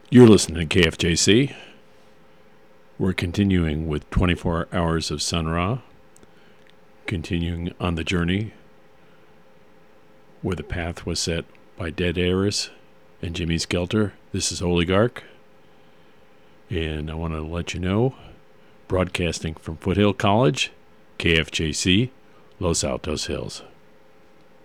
You're listening to KFJC. We're continuing with 24 Hours of Sun Ra, continuing on the journey where the path was set by Dead Eris and Jimmy Skelter. This is Oligarch, and I want to let you know, broadcasting from Foothill College, KFJC, Los Altos Hills.